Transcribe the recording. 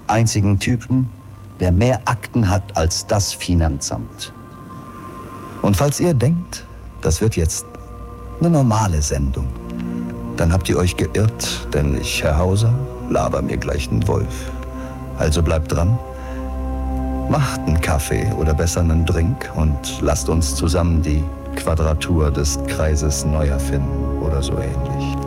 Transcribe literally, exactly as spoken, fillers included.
einzigen Typen, der mehr Akten hat als das Finanzamt. Und falls ihr denkt, das wird jetzt eine normale Sendung, dann habt ihr euch geirrt, denn ich, Herr Hauser, laber mir gleich einen Wolf. Also bleibt dran, macht einen Kaffee oder besser einen Drink und lasst uns zusammen die Quadratur des Kreises neu erfinden oder so ähnlich.